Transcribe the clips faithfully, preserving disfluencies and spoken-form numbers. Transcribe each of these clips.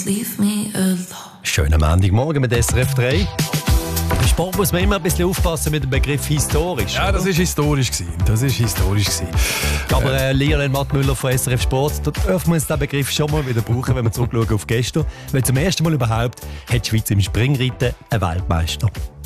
don't leave me alone. Schönen Montagmorgen mit S R F drei. Im Sport muss man immer ein bisschen aufpassen mit dem Begriff historisch. Ja, das war historisch gewesen. Das ist historisch gewesen. Aber äh, Lionel Mattmüller von S R F Sport, da dürfen wir uns den Begriff schon mal wieder brauchen, wenn wir zurückschauen auf gestern. Weil zum ersten Mal überhaupt hat die Schweiz im Springreiten einen Weltmeister.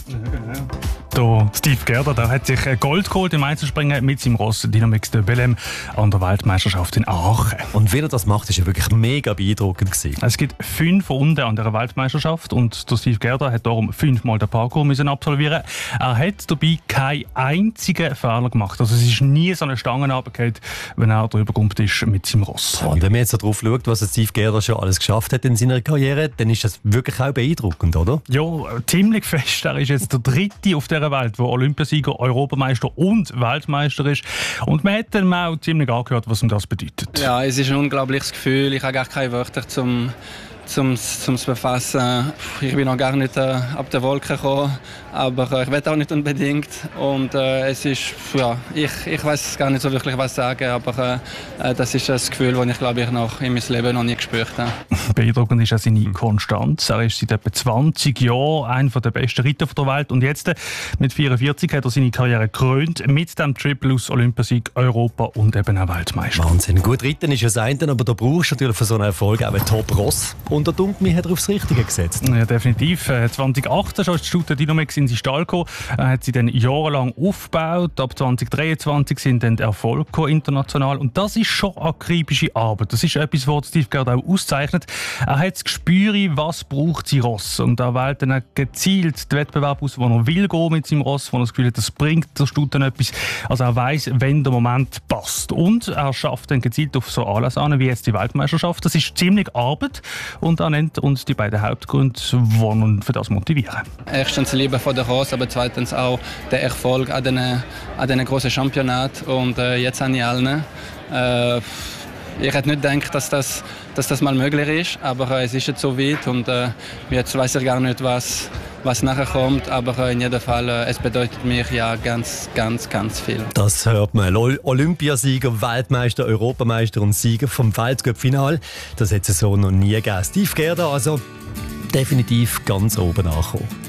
Der Steve Gerda, der hat sich Gold geholt im Einzelspringen mit seinem Ross Dynamix de Belém an der Weltmeisterschaft in Aachen. Und wie er das macht, ist ja wirklich mega beeindruckend gewesen. Es gibt fünf Runden an dieser Weltmeisterschaft und der Steve Gerda hat darum fünfmal den Parcours müssen absolvieren. Er hat dabei keinen einzigen Fehler gemacht. Also es ist nie so eine Stange runtergefallen, wenn er drüber gekommen ist mit seinem Ross. Und wenn man jetzt darauf schaut, was Steve Gerda schon alles geschafft hat in seiner Karriere, dann ist das wirklich auch beeindruckend, oder? Ja, ziemlich fest. Er ist jetzt der dritte auf dieser Welt, der Olympiasieger, Europameister und Weltmeister ist. Und man hat dann auch ziemlich angehört, was ihm das bedeutet. Ja, es ist ein unglaubliches Gefühl. Ich habe gar keine Wörter zum zum zum befassen. Ich bin noch gar nicht äh, ab der Wolke gekommen, aber äh, ich will auch nicht unbedingt. Und äh, es ist, ja, ich ich weiß gar nicht so wirklich was sagen, aber äh, das ist ein Gefühl, das ich glaube ich noch in meinem Leben noch nie gespürt habe. Beeindruckend ist auch seine Konstanz. Er ist seit etwa zwanzig Jahren einer der besten Ritter der Welt und jetzt mit vierundvierzig hat er seine Karriere gekrönt mit dem Triple aus Olympiasieg, Europa und eben auch Weltmeister. Wahnsinn. Gut, Reiten ist ja das eine, aber da brauchst du natürlich für so einen Erfolg auch einen Top-Ross. Und der Dunkmi hat er aufs Richtige gesetzt. Ja, definitiv. zwanzig achtzehn schon ist die Stute Dynamix in seinen Stall gekommen. Er hat sie dann jahrelang aufgebaut. Ab zwanzig dreiundzwanzig sind dann die Erfolge international. Und das ist schon akribische Arbeit. Das ist etwas, was Steve Gerda auch auszeichnet. Er hat das Gespür, was braucht sein Ross. Und er wählt dann gezielt den Wettbewerb aus, wo er will gehen mit seinem Ross, wo er das Gefühl hat, das bringt der Stute etwas. Also er weiss, wenn der Moment passt. Und er schafft dann gezielt auf so Anlässe an, wie jetzt die Weltmeisterschaft. Das ist ziemlich Arbeit. Und er nennt uns die beiden Hauptgründe, die ihn für das motivieren. Erstens die Liebe von der Ross, aber zweitens auch der Erfolg an diesen an den grossen Championaten. Und äh, jetzt an allen. Äh, ich hätte nicht gedacht, dass das, dass das mal möglich ist, aber äh, es ist jetzt so weit und äh, jetzt weiß ich gar nicht, was, was nachher kommt, aber äh, in jedem Fall, äh, es bedeutet mir ja ganz, ganz, ganz viel. Das hört man. Olympiasieger, Weltmeister, Europameister und Sieger vom Weltcup-Final. Das hat es so noch nie gegeben. Steve Gerda also definitiv ganz oben angekommen.